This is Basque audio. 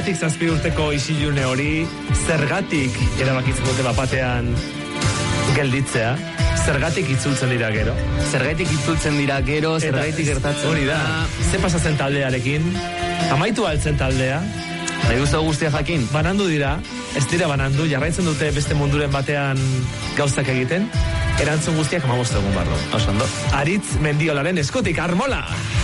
Zergatik 7 urteko isilune hori, zergatik erabakitzen dute bapatean gelditzea, zergatik itzultzen dira gero. Zergatik gertatzen. Hori da, ze pasatzen taldearekin, amaitu altzen taldea, nahi guztu guztia jakin. Banandu dira, ez dira banandu, jarraitzen dute beste munduren batean gauzak egiten, erantzun guztiak 15 egun barro. Oso ondo. Aritz Mendiolaren eskutik, Armola!